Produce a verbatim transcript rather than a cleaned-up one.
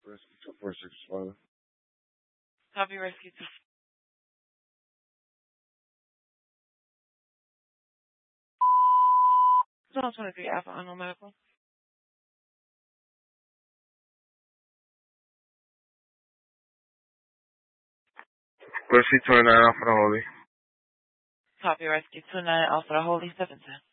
Rescue two four six one. Copy Rescue two. Zone twenty-three Alpha Unknown Medical. Rescue twenty-nine Alpha the Holy. Copy Rescue two nine Alpha the Holy seven ten.